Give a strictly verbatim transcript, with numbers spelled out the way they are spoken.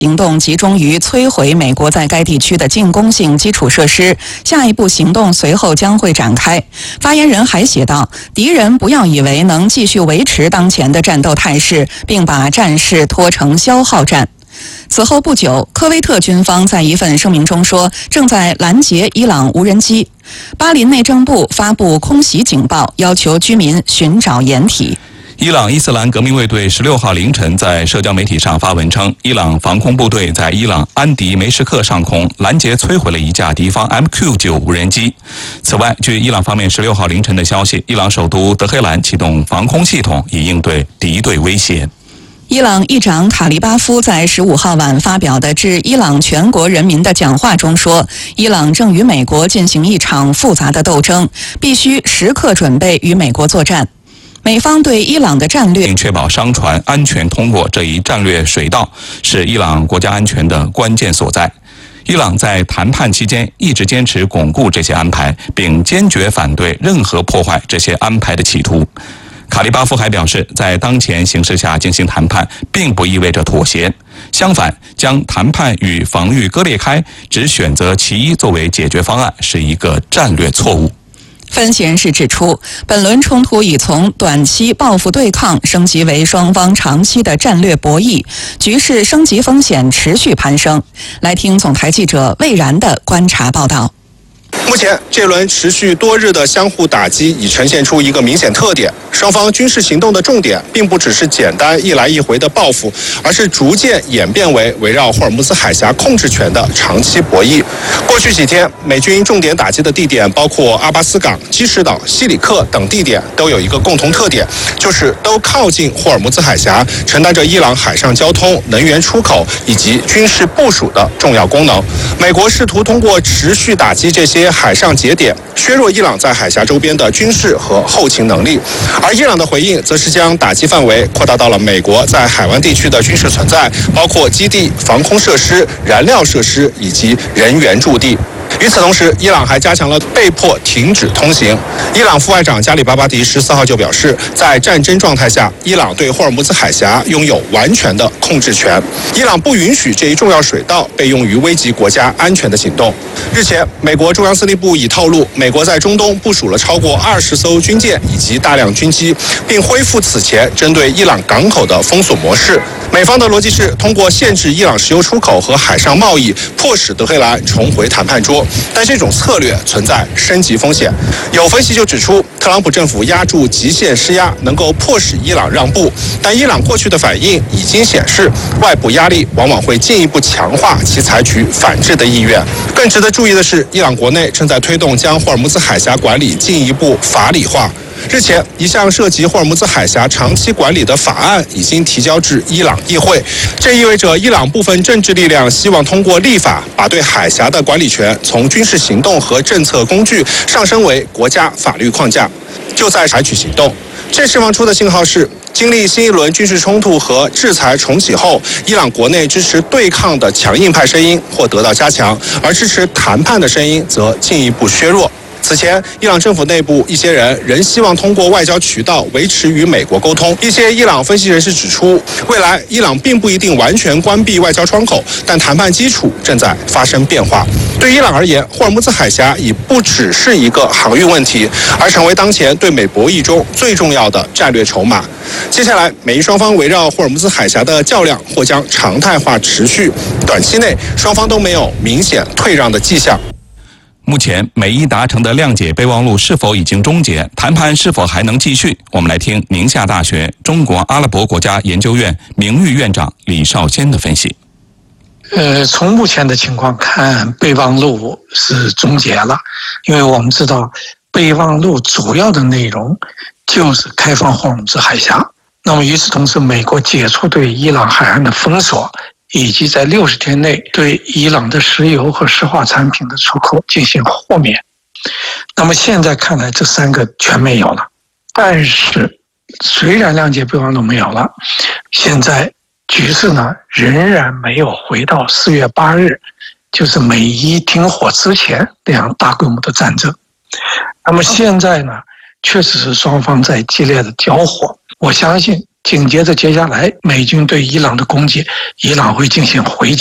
行动集中于摧毁美国在该地区的进攻性基础设施，下一步行动随后将会展开。发言人还写道，敌人不要以为能继续维持当前的战斗态势，并把战事拖成消耗战。此后不久，科威特军方在一份声明中说，正在拦截伊朗无人机。巴林内政部发布空袭警报，要求居民寻找掩体。 伊朗伊斯兰革命卫队十六号凌晨在社交媒体上发文称，伊朗防空部队在伊朗安迪梅什克上空拦截摧毁了一架敌方 M Q 九 无人机。此外，据伊朗方面十六号凌晨的消息，伊朗首都德黑兰启动防空系统，以应对敌对威胁。 伊朗议长卡利巴夫在十五号晚发表的致伊朗全国人民的讲话中说，伊朗正与美国进行一场复杂的斗争，必须时刻准备与美国作战。美方对伊朗的战略， 并确保商船安全通过这一战略水道，是伊朗国家安全的关键所在。伊朗在谈判期间一直坚持巩固这些安排，并坚决反对任何破坏这些安排的企图。卡利巴夫还表示，在当前形势下进行谈判，并不意味着妥协。相反，将谈判与防御割裂开，只选择其一作为解决方案，是一个战略错误。 分析人士指出，本轮冲突已从短期报复对抗升级为双方长期的战略博弈，局势升级风险持续攀升。来听总台记者魏然的观察报道。 目前，这轮持续多日的相互打击已呈现出一个明显特点：双方军事行动的重点并不只是简单一来一回的报复，而是逐渐演变为围绕霍尔木兹海峡控制权的长期博弈。过去几天，美军重点打击的地点包括阿巴斯港、基什岛、西里克等地点，都有一个共同特点，就是都靠近霍尔木兹海峡，承担着伊朗海上交通、能源出口以及军事部署的重要功能。美国试图通过持续打击这些海上节点，削弱伊朗在海峡周边的军事和后勤能力，而伊朗的回应则是将打击范围扩大到了美国在海湾地区的军事存在，包括基地、防空设施、燃料设施以及人员驻地。与此同时，伊朗还加强了被迫停止通行。伊朗副外长加里巴巴迪十四号就表示，在战争状态下，伊朗对霍尔木兹海峡拥有完全的控制权，伊朗不允许这一重要水道被用于危及国家安全的行动。日前，美国中央司令部已透露，美国在中东部署了超过二十艘军舰以及大量军机，并恢复此前针对伊朗港口的封锁模式。美方的逻辑是通过限制伊朗石油出口和海上贸易，迫使德黑兰重回谈判桌。但这种策略存在升级风险。有分析就指出，特朗普政府压住极限施压，能够迫使伊朗让步，但伊朗过去的反应已经显示，外部压力往往会进一步强化其采取反制的意愿。更值得注意的是，伊朗国内正在推动将霍尔木兹海峡管理进一步法理化。日前，一项涉及霍尔木兹海峡长期管理的法案已经提交至伊朗议会，这意味着伊朗部分政治力量希望通过立法，把对海峡的管理权从军事行动和政策工具上升为国家法律框架，就在采取行动。这释放出的信号是，经历新一轮军事冲突和制裁重启后，伊朗国内支持对抗的强硬派声音或得到加强，而支持谈判的声音则进一步削弱。此前，伊朗政府内部一些人仍希望通过外交渠道维持与美国沟通。一些伊朗分析人士指出，未来伊朗并不一定完全关闭外交窗口，但谈判基础正在发生变化。对伊朗而言，霍尔木兹海峡已不只是一个航运问题，而成为当前对美博弈中最重要的战略筹码。接下来，美伊双方围绕霍尔木兹海峡的较量或将常态化持续，短期内双方都没有明显退让的迹象。 目前，美伊达成的谅解备忘录是否已经终结？谈判是否还能继续？我们来听宁夏大学中国阿拉伯国家研究院名誉院长李少先的分析。 呃，从目前的情况看，备忘录是终结了，因为我们知道备忘录主要的内容就是开放霍尔木兹海峡。那么与此同时，美国解除对伊朗海岸的封锁，以及在六十天内对伊朗的石油和石化产品的出口进行豁免。那么现在看来，这三个全没有了。但是，虽然谅解备忘录没有了，现在局势呢仍然没有回到四月八日，就是美伊停火之前那样大规模的战争。那么现在呢，确实是双方在激烈的交火。我相信紧接着接下来美军对伊朗的攻击，伊朗会进行回击。